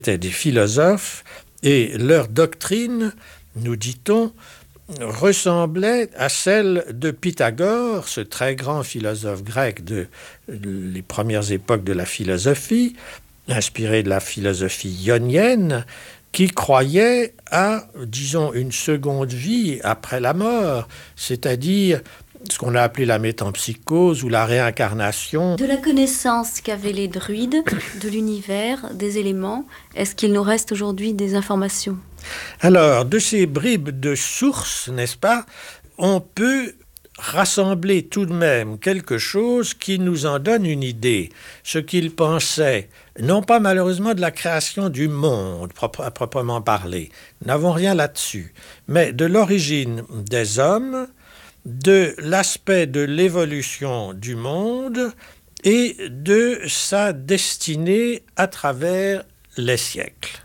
C'était des philosophes et leur doctrine, nous dit-on, ressemblait à celle de Pythagore, ce très grand philosophe grec les premières époques de la philosophie, inspiré de la philosophie ionienne, qui croyait à, disons, une seconde vie après la mort, c'est-à-dire ce qu'on a appelé la métempsychose ou la réincarnation. De la connaissance qu'avaient les druides de l'univers, des éléments, est-ce qu'il nous reste aujourd'hui des informations ? Alors, de ces bribes de sources, n'est-ce pas, on peut rassembler tout de même quelque chose qui nous en donne une idée. Ce qu'ils pensaient, non pas malheureusement de la création du monde, à proprement parler, nous n'avons rien là-dessus, mais de l'origine des hommes, de l'aspect de l'évolution du monde et de sa destinée à travers les siècles.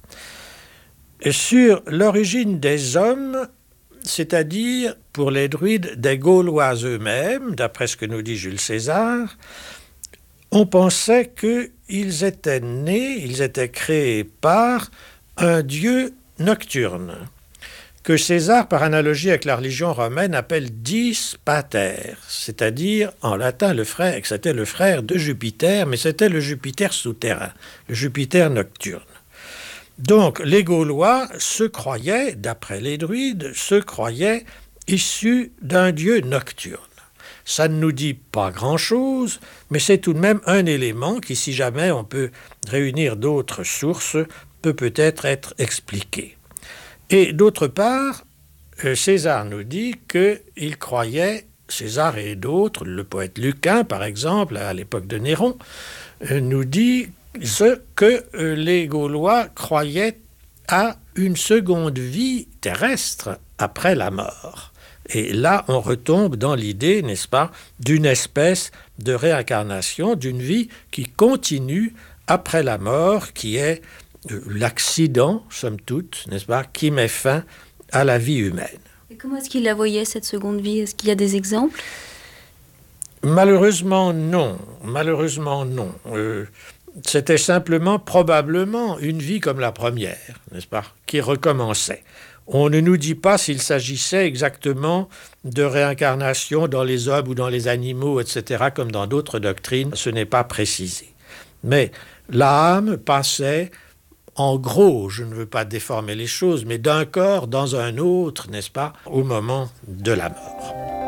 Et sur l'origine des hommes, c'est-à-dire pour les druides des Gaulois eux-mêmes, d'après ce que nous dit Jules César, on pensait qu'ils étaient nés, ils étaient créés par un dieu nocturne, que César, par analogie avec la religion romaine, appelle Dis Pater, c'est-à-dire en latin le frère, que c'était le frère de Jupiter, mais c'était le Jupiter souterrain, le Jupiter nocturne. Donc les Gaulois se croyaient, d'après les druides, issus d'un dieu nocturne. Ça ne nous dit pas grand-chose, mais c'est tout de même un élément qui, si jamais on peut réunir d'autres sources, peut peut-être être expliqué. Et d'autre part, César nous dit qu'il croyait, César et d'autres, le poète Lucain par exemple, à l'époque de Néron, nous dit que les Gaulois croyaient à une seconde vie terrestre après la mort. Et là, on retombe dans l'idée, n'est-ce pas, d'une espèce de réincarnation, d'une vie qui continue après la mort, qui est l'accident, somme toute, n'est-ce pas, qui met fin à la vie humaine. Et comment est-ce qu'il la voyait, cette seconde vie ? Est-ce qu'il y a des exemples ? Malheureusement, non. C'était simplement, probablement, une vie comme la première, n'est-ce pas, qui recommençait. On ne nous dit pas s'il s'agissait exactement de réincarnation dans les hommes ou dans les animaux, etc., comme dans d'autres doctrines, ce n'est pas précisé. Mais l'âme passait, en gros, je ne veux pas déformer les choses, mais d'un corps dans un autre, n'est-ce pas, au moment de la mort.